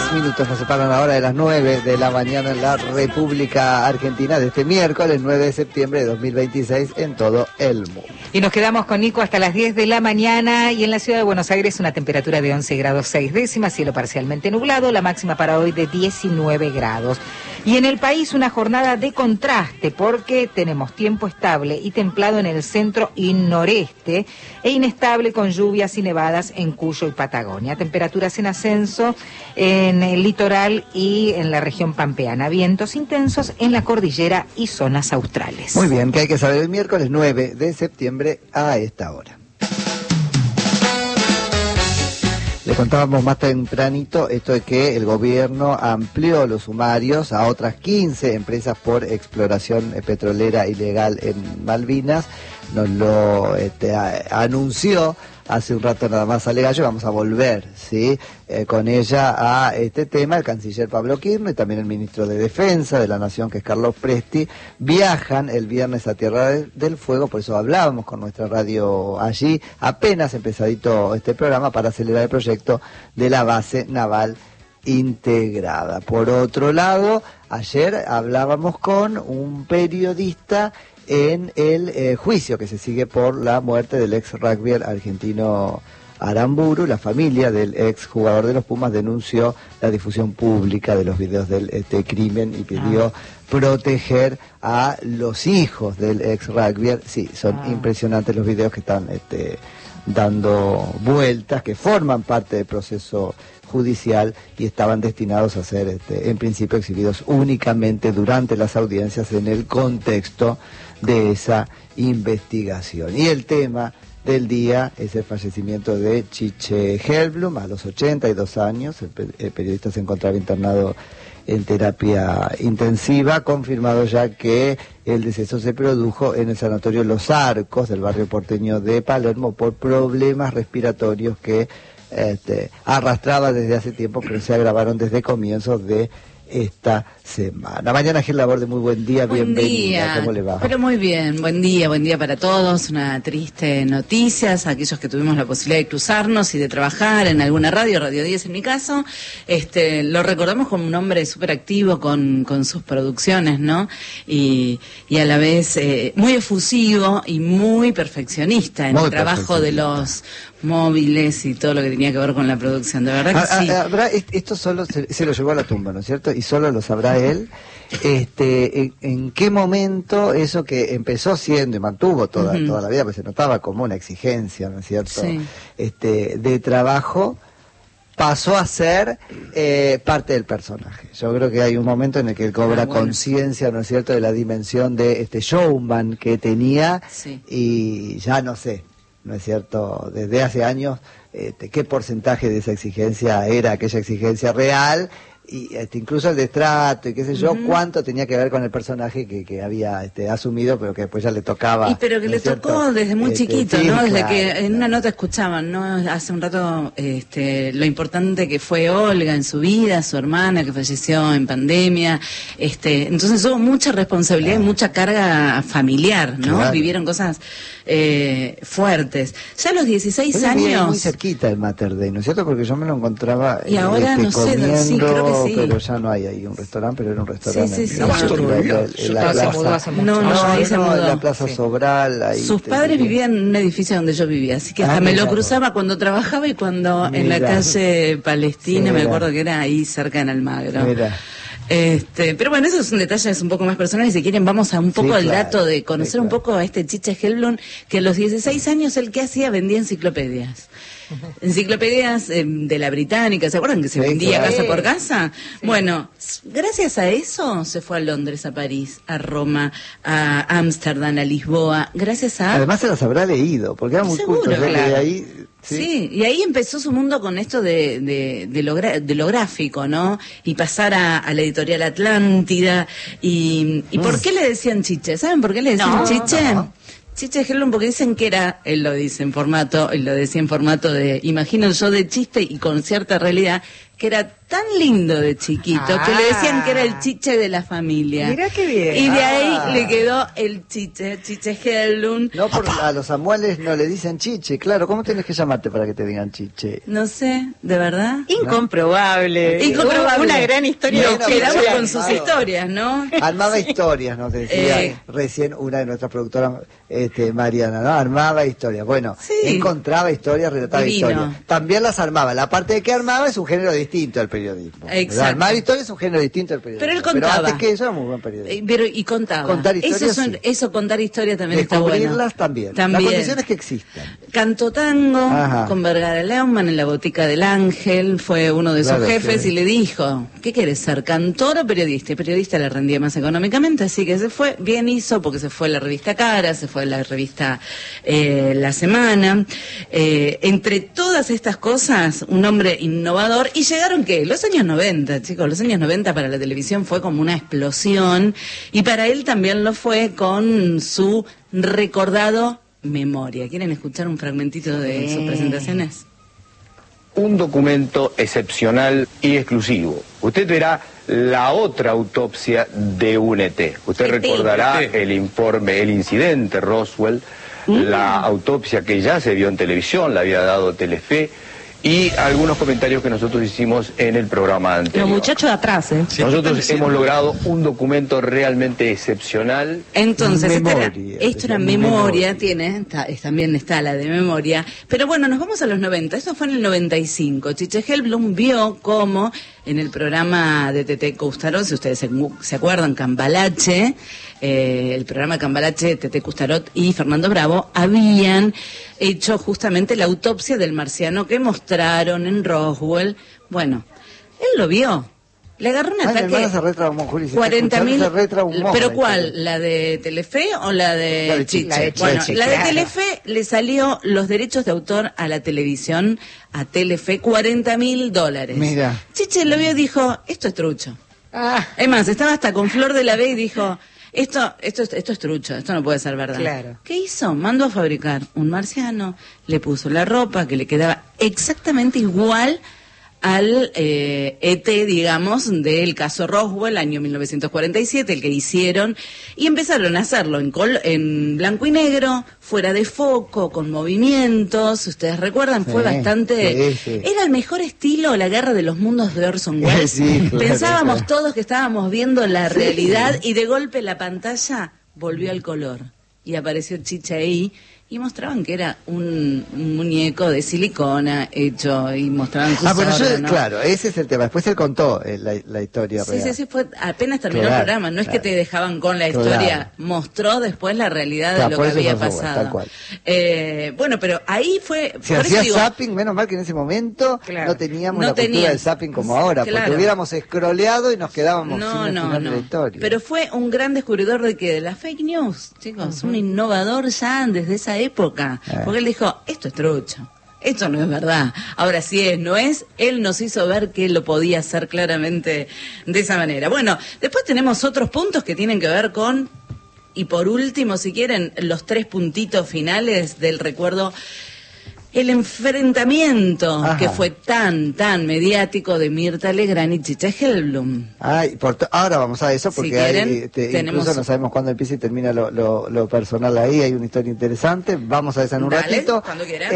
minutos nos separan ahora de las 9 de la mañana en la República Argentina de este miércoles 9 de septiembre de 2026 en todo el mundo. Y nos quedamos con Nico hasta las 10 de la mañana y en la ciudad de Buenos Aires una temperatura de 11 grados 6 décimas, cielo parcialmente nublado, la máxima para hoy de 19 grados. Y en el país una jornada de contraste porque tenemos tiempo estable y templado en el centro y noreste e inestable con lluvias y nevadas en Cuyo y Patagonia. Temperaturas en ascenso en el litoral y en la región pampeana. Vientos intensos en la cordillera y zonas australes. Muy bien, que hay que saber el miércoles 9 de septiembre a esta hora. Le contábamos más tempranito esto de que el gobierno amplió los sumarios a otras 15 empresas por exploración petrolera ilegal en Malvinas. Nos lo anunció hace un rato nada más Ale Gallo. Vamos a volver, ¿sí? Con ella a este tema. El canciller Pablo Kirchner y también el ministro de Defensa de la Nación, que es Carlos Presti, viajan el viernes a Tierra del Fuego. Por eso hablábamos con nuestra radio allí, apenas empezadito este programa, para acelerar el proyecto de la base naval integrada. Por otro lado, ayer hablábamos con un periodista en el juicio que se sigue por la muerte del ex rugbyer argentino Aramburu. La familia del ex jugador de los Pumas denunció la difusión pública de los videos del crimen y pidió proteger a los hijos del ex rugbyer. Sí, son impresionantes los videos que están dando vueltas, que forman parte del proceso judicial y estaban destinados a ser en principio exhibidos únicamente durante las audiencias en el contexto de esa investigación. Y el tema del día es el fallecimiento de Chiche Helblum a los 82 años. El periodista se encontraba internado en terapia intensiva, confirmado ya que el deceso se produjo en el sanatorio Los Arcos del barrio porteño de Palermo por problemas respiratorios que arrastraba desde hace tiempo, pero se agravaron desde comienzos de esta semana. Mañana Gil Laborde, muy buen día, bienvenida. ¿Cómo le va? Pero muy bien, buen día para todos. Una triste noticia, aquellos que tuvimos la posibilidad de cruzarnos y de trabajar en alguna radio 10 en mi caso, lo recordamos como un hombre súper activo con sus producciones, ¿no? Y a la vez muy efusivo y muy perfeccionista en el trabajo de los móviles y todo lo que tenía que ver con la producción, de verdad que sí. Esto solo se lo llevó a la tumba, ¿no es cierto? Y solo lo sabrá él. ¿En qué momento eso que empezó siendo y mantuvo toda la vida, pues se notaba como una exigencia, ¿no es cierto? Sí. De trabajo, pasó a ser parte del personaje? Yo creo que hay un momento en el que él cobra conciencia, ¿no es cierto?, de la dimensión de este showman que tenía, y ya no sé, ¿no es cierto?, desde hace años, qué porcentaje de esa exigencia era aquella exigencia real, y incluso el destrato y qué sé yo, cuánto tenía que ver con el personaje que había asumido, pero que después ya le tocaba. Pero que le tocó desde muy chiquito, sí, ¿no? Desde claro, que en una nota escuchaban, ¿no? Hace un rato, lo importante que fue Olga en su vida, su hermana que falleció en pandemia, entonces hubo mucha responsabilidad y mucha carga familiar, ¿no? Claro. Vivieron cosas fuertes. Ya a los 16 años... muy cerquita el Mater Dei, ¿no es cierto? Porque yo me lo encontraba y ahora no sé, sí, creo que sí. Pero ya no hay ahí un restaurante, pero era un restaurante. Sí. En la plaza. Ahí se mudó. En la Plaza Sobral. Ahí sus padres vivían en un edificio donde yo vivía, así que hasta me lo cruzaba cuando trabajaba y cuando en la calle Palestina, me acuerdo que era ahí cerca en Almagro. Pero bueno, esos son detalles un poco más personales. Si quieren, vamos a un poco al dato de conocer un poco a este Chiche Helblum, que a los 16 años, ¿él qué hacía? Vendía enciclopedias. Enciclopedias de la Británica, ¿se acuerdan que se vendía casa por casa? Sí. Bueno, gracias a eso se fue a Londres, a París, a Roma, a Ámsterdam, a Lisboa, gracias a... Además se las habrá leído, porque era muy culto, claro. De ahí... Sí, y ahí empezó su mundo con esto de lo gráfico, ¿no? Y pasar a la editorial Atlántida. ¿Y por qué le decían Chiche? ¿Saben por qué le decían Chiche? No. Chiche Helblum, porque dicen que era, él lo decía en formato de, imagino yo de chiste y con cierta realidad, que era tan lindo de chiquito que le decían que era el chiche de la familia. Mirá qué bien. Y de ahí le quedó el Chiche Helblum. No, porque a los Samueles no le dicen chiche, claro. ¿Cómo tienes que llamarte para que te digan chiche? No sé, ¿de verdad? Incomprobable. Incomprobable. Una gran historia. Nos quedamos con sus historias, ¿no? Armaba historias, nos decía recién una de nuestras productoras, Mariana, ¿no? Armaba historias. Bueno, Sí. encontraba historias, relataba Divino. historias. También las armaba. La parte de que armaba es un género distinto al periodismo. Exacto. Armar historias es un género distinto al periodismo. Pero él contaba. Pero antes que eso era muy buen periodismo. Y contaba. Contar historias, sí. Eso, contar historias también está bueno. Descubrirlas también. La condición es que existan. Cantó tango Ajá. con Vergara Leumann en la Botica del Ángel, fue uno de sus Claro, jefes sí. y le dijo, ¿qué querés ser, cantor o periodista? Y periodista le rendía más económicamente, así que se fue, bien hizo, porque se fue la revista Cara, se fue la revista La Semana. Entre todas estas cosas, un hombre innovador, y llegaron, ¿qué? Los años 90, chicos, los años 90 para la televisión fue como una explosión, y para él también lo fue con su recordado Memoria. ¿Quieren escuchar un fragmentito de sus presentaciones? Un documento excepcional y exclusivo. Usted verá la otra autopsia de un ET. Usted recordará el informe, el incidente Roswell, la autopsia que ya se vio en televisión, la había dado Telefe, y algunos comentarios que nosotros hicimos en el programa anterior. Los muchachos de atrás, ¿eh? Nosotros hemos logrado un documento realmente excepcional. Entonces, Memoria, esto era memoria, también está la de Memoria. Pero bueno, nos vamos a los 90, eso fue en el 95. Chiche Helblum vio cómo en el programa de Tete Custarot, si ustedes se acuerdan, Cambalache, el programa Cambalache, Tete Custarot y Fernando Bravo habían hecho justamente la autopsia del marciano que mostraron en Roswell. Bueno, él lo vio. Le agarró un ataque. Mi hermana se retraumó, Juli. 40.000. ¿Pero cuál? ¿La de Telefe o la de Chiche? La de Bueno, Chiche, la de claro. Telefe le salió los derechos de autor a la televisión, a Telefe, $40.000. Mira. Chiche lo vio y dijo, esto es trucho. Es más, estaba hasta con Flor de la B y dijo, esto es trucho, esto no puede ser verdad. Claro. ¿Qué hizo? Mandó a fabricar un marciano, le puso la ropa que le quedaba exactamente igual al ET, digamos, del caso Roswell, año 1947, el que hicieron, y empezaron a hacerlo en blanco y negro, fuera de foco, con movimientos, ustedes recuerdan, fue bastante... Sí. Era el mejor estilo, la guerra de los mundos de Orson Welles. Sí, claro, Pensábamos claro. todos que estábamos viendo la realidad y de golpe la pantalla volvió al color y apareció Chiche ahí. Y mostraban que era un muñeco de silicona hecho y mostraban sus órganos. Claro, ese es el tema. Después él contó la historia real. Sí, fue apenas terminó el Claro, programa. No es claro. que te dejaban con la historia, Claro. mostró después la realidad Claro, de lo por que eso había fue Roswell, pasado. tal cual. Bueno, pero ahí fue... Si por eso hacía digo, zapping, menos mal que en ese momento Claro. no teníamos No la cultura tenía. del zapping como ahora, porque Claro. hubiéramos escroleado y nos quedábamos sin el final de la historia. Pero fue un gran descubridor de las fake news, chicos, un innovador ya desde esa época, porque él dijo, esto es trucho, esto no es verdad. Ahora si es, no es, él nos hizo ver que lo podía hacer claramente de esa manera. Bueno, después tenemos otros puntos que tienen que ver con, y por último, si quieren, los 3 puntitos finales del recuerdo. El enfrentamiento que fue tan mediático de Mirta Legrand y Chiche Helblum. Ahora vamos a eso porque Si quieren, incluso no sabemos cuándo empieza y termina lo personal ahí, hay una historia interesante, vamos a esa en un Dale, ratito. cuando quieras.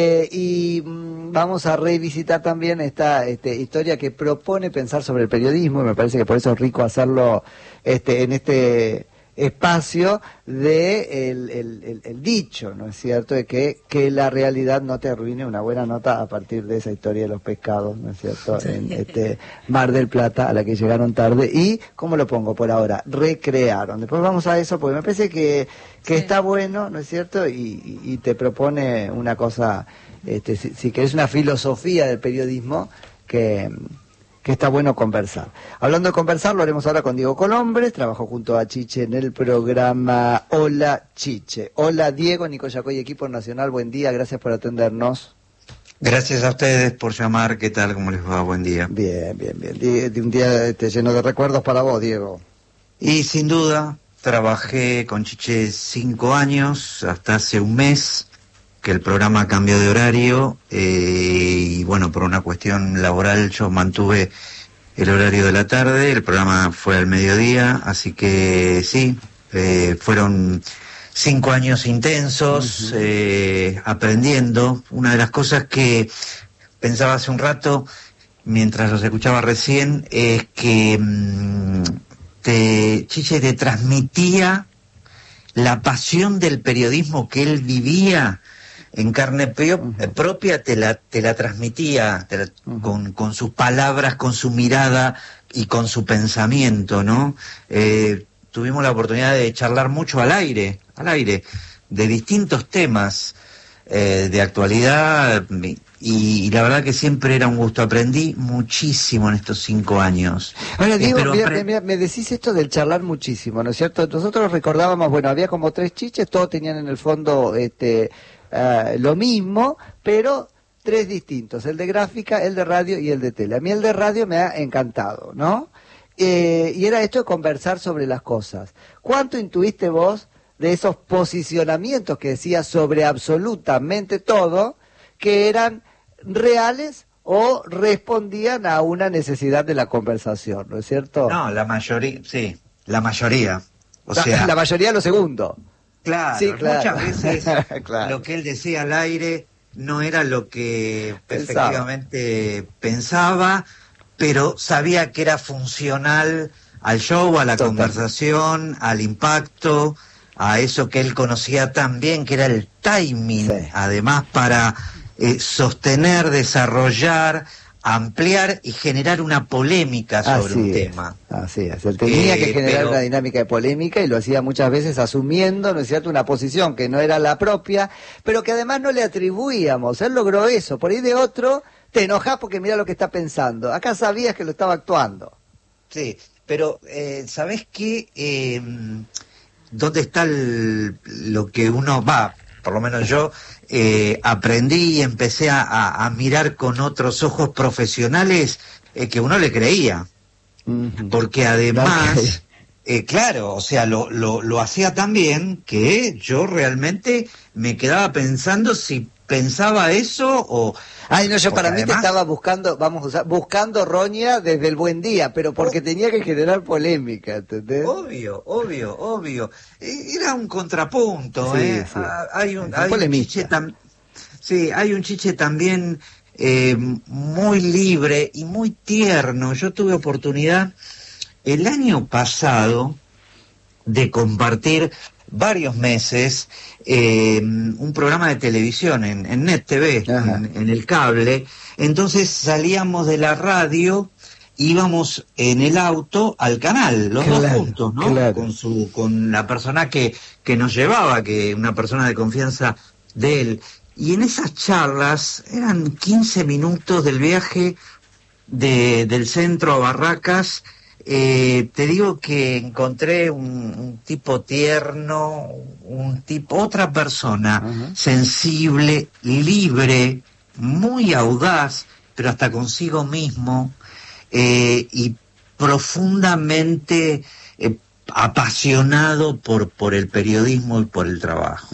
Vamos a revisitar también esta historia que propone pensar sobre el periodismo, y me parece que por eso es rico hacerlo en este espacio de el dicho, ¿no es cierto?, de que la realidad no te arruine una buena nota a partir de esa historia de los pescados, ¿no es cierto?, Sí. en Mar del Plata, a la que llegaron tarde, y, ¿cómo lo pongo por ahora? Recrearon. Después vamos a eso, porque me parece que está bueno, ¿no es cierto?, y te propone una cosa, si querés, una filosofía del periodismo que está bueno conversar. Hablando de conversar, lo haremos ahora con Diego Colombres, trabajó junto a Chiche en el programa Hola Chiche. Hola Diego, Nico Yacoy, equipo nacional, buen día, gracias por atendernos. Gracias a ustedes por llamar, ¿qué tal? ¿Cómo les va? Buen día. Bien. De un día lleno de recuerdos para vos, Diego. Y sin duda, trabajé con Chiche 5 años, hasta hace un mes, que el programa cambió de horario y bueno, por una cuestión laboral yo mantuve el horario de la tarde, el programa fue al mediodía, así que sí, fueron 5 años intensos, aprendiendo. Una de las cosas que pensaba hace un rato, mientras los escuchaba recién, es que Chiche te transmitía la pasión del periodismo que él vivía en carne propia, te la transmitía con sus palabras, con su mirada y con su pensamiento, ¿no? Tuvimos la oportunidad de charlar mucho al aire, de distintos temas de actualidad, y la verdad que siempre era un gusto. Aprendí muchísimo en estos 5 años. Ahora, Diego, mira, me decís esto del charlar muchísimo, ¿no es cierto? Nosotros recordábamos, bueno, había como 3 chiches, todos tenían en el fondo lo mismo, pero 3 distintos, el de gráfica, el de radio y el de tele. A mí el de radio me ha encantado, ¿no? Y era esto de conversar sobre las cosas. ¿Cuánto intuiste vos de esos posicionamientos que decías sobre absolutamente todo, que eran reales o respondían a una necesidad de la conversación, ¿no es cierto? No, la mayoría, sí, la mayoría. O sea, la mayoría lo segundo. Claro, sí, claro. Muchas veces claro. Lo que él decía al aire no era lo que efectivamente pensaba, pero sabía que era funcional al show, a la conversación, al impacto, a eso que él conocía tan bien, que era el timing, además para sostener, desarrollar, ampliar y generar una polémica sobre un tema. Así es, él tenía que generar una dinámica de polémica y lo hacía muchas veces asumiendo, ¿no es cierto?, una posición que no era la propia, pero que además no le atribuíamos. Él logró eso. Por ahí de otro te enojás porque mira lo que está pensando. Acá sabías que lo estaba actuando. Sí, pero ¿sabés qué? ¿Dónde está lo que uno va? Por lo menos yo aprendí y empecé a mirar con otros ojos profesionales que uno le creía. Porque además, claro, o sea, lo hacía tan bien que yo realmente me quedaba pensando si pensaba eso o... Ay, no, yo para mí además, te estaba buscando roña desde el buen día, pero porque tenía que generar polémica, ¿entendés? Obvio. Era un contrapunto, sí. Hay un Chiche también muy libre y muy tierno. Yo tuve oportunidad el año pasado de compartir varios meses un programa de televisión en Net TV, en el cable. Entonces salíamos de la radio, íbamos en el auto al canal, los dos juntos, ¿no? Claro. Con la persona que nos llevaba, que una persona de confianza de él. Y en esas charlas eran 15 minutos del viaje del centro a Barracas. Te digo que encontré un tipo tierno, otra persona sensible, libre, muy audaz, pero hasta consigo mismo, y profundamente apasionado por el periodismo y por el trabajo.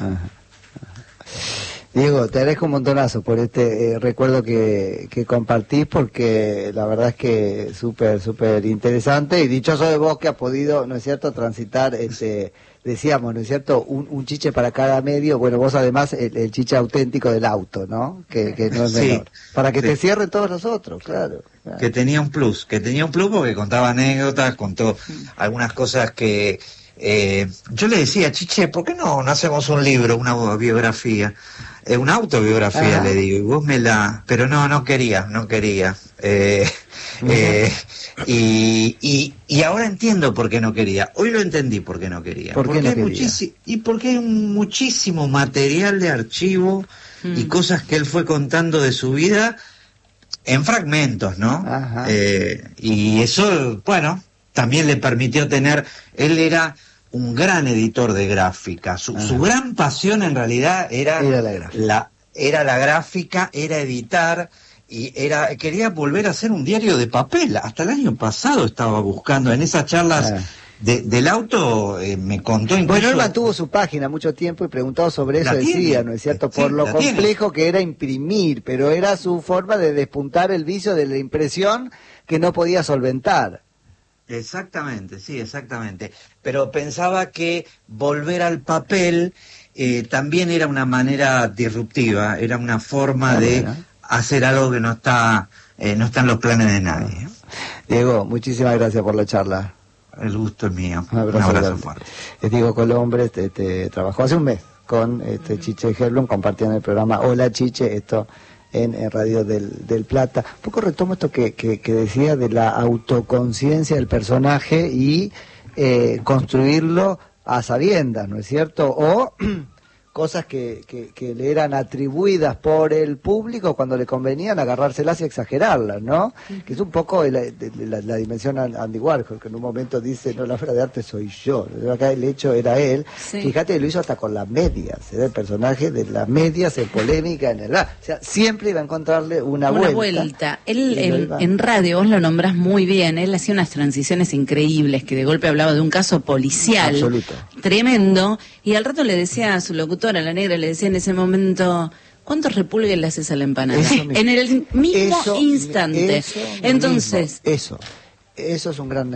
Diego, te agradezco un montonazo por este recuerdo que compartís, porque la verdad es que súper interesante, y dichoso de vos que has podido, ¿no es cierto?, transitar, decíamos, ¿no es cierto?, un chiche para cada medio. Bueno, vos además el chiche auténtico del auto, ¿no?, que no es menor, para que te cierren todos los otros, claro. Que tenía un plus porque contaba anécdotas, contó algunas cosas que... yo le decía, Chiche, ¿por qué no hacemos un libro, una biografía? Una autobiografía, le digo, y vos pero no quería. Y ahora entiendo por qué no quería. Hoy lo entendí por qué no quería. Porque hay muchísimo material de archivo y cosas que él fue contando de su vida en fragmentos, ¿no? Y eso, bueno, también le permitió él era un gran editor de gráfica. Su gran pasión en realidad era la gráfica, era editar, y quería volver a hacer un diario de papel. Hasta el año pasado estaba buscando en esas charlas del auto me contó incluso... Bueno, él mantuvo su página mucho tiempo y preguntado sobre eso decía, ¿no es cierto? Por lo complejo que era imprimir, pero era su forma de despuntar el vicio de la impresión que no podía solventar. Exactamente, sí, exactamente. Pero pensaba que volver al papel también era una manera disruptiva, era una forma de hacer algo que no está en los planes de nadie. Diego, muchísimas gracias por la charla. El gusto es mío. Un abrazo fuerte. Diego Colombre trabajó hace un mes con Chiche Helblum, compartían el programa Hola Chiche, esto en Radio del Plata. Un poco retomo esto que decía de la autoconciencia del personaje y construirlo a sabiendas, ¿no es cierto? O cosas que le eran atribuidas por el público cuando le convenían agarrárselas y exagerarlas, ¿no? Que es un poco la dimensión Andy Warhol, que en un momento dice, no, la obra de arte soy yo, acá el hecho era él. Sí. Fíjate, lo hizo hasta con las medias, era el personaje de las medias en polémica, o sea, siempre iba a encontrarle una vuelta. Él en radio, vos lo nombrás muy bien, él hacía unas transiciones increíbles, que de golpe hablaba de un caso policial. Absoluto. Tremendo, y al rato le decía a su locutor, a la negra, le decía en ese momento, ¿cuántos repulgues le haces a la empanada? En el mismo instante. Entonces... Eso es un gran...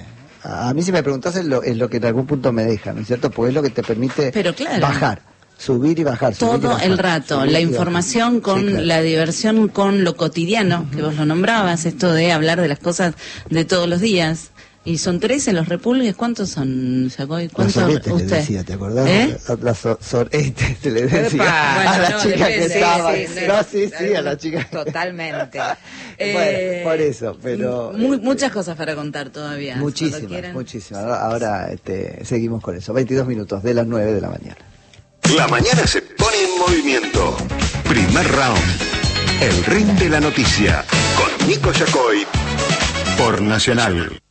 a mí si me preguntás es lo que en algún punto me deja, ¿no es cierto? Porque es lo que te permite bajar. Subir y bajar. Todo el rato, la información con la diversión, con lo cotidiano, que vos lo nombrabas, esto de hablar de las cosas de todos los días. Y son 13 los repulgues, ¿cuántos son, Yacoy? ¿Cuántos usted? Le decía, ¿te acordás? Las soretes le decía a la chica que estaba. Sí, a la chica. Totalmente. Bueno, por eso, pero... muchas cosas para contar todavía. Muchísimas. Ahora seguimos con eso. 22 minutos de las 9 de la mañana. La mañana se pone en movimiento. Primer round. El ring de la noticia. Con Nico Yacoy. Por Nacional.